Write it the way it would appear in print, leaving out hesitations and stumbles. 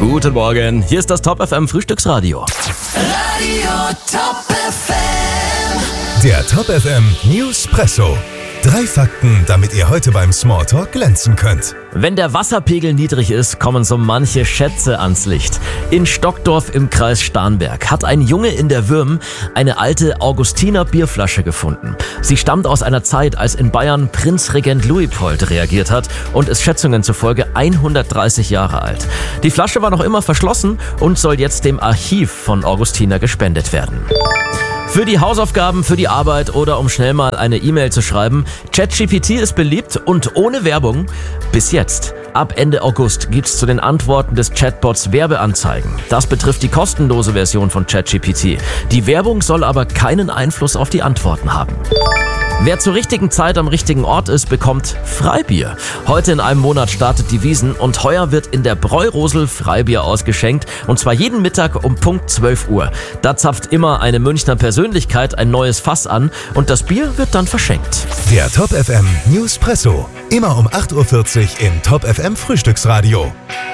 Guten Morgen, hier ist das Top FM Frühstücksradio. Radio Top FM. Der Top FM Newspresso. 3 Fakten, damit ihr heute beim Smalltalk glänzen könnt. Wenn der Wasserpegel niedrig ist, kommen so manche Schätze ans Licht. In Stockdorf im Kreis Starnberg hat ein Junge in der Würm eine alte Augustiner Bierflasche gefunden. Sie stammt aus einer Zeit, als in Bayern Prinzregent Luitpold regiert hat und ist Schätzungen zufolge 130 Jahre alt. Die Flasche war noch immer verschlossen und soll jetzt dem Archiv von Augustiner gespendet werden. Für die Hausaufgaben, für die Arbeit oder um schnell mal eine E-Mail zu schreiben, ChatGPT ist beliebt und ohne Werbung bis jetzt. Ab Ende August gibt's zu den Antworten des Chatbots Werbeanzeigen. Das betrifft die kostenlose Version von ChatGPT. Die Werbung soll aber keinen Einfluss auf die Antworten haben. Wer zur richtigen Zeit am richtigen Ort ist, bekommt Freibier. Heute in einem Monat startet die Wiesn und heuer wird in der Bräurosel Freibier ausgeschenkt. Und zwar jeden Mittag um Punkt 12 Uhr. Da zapft immer eine Münchner Persönlichkeit ein neues Fass an und das Bier wird dann verschenkt. Der Top FM Newspresso. Immer um 8.40 Uhr im Top FM Frühstücksradio.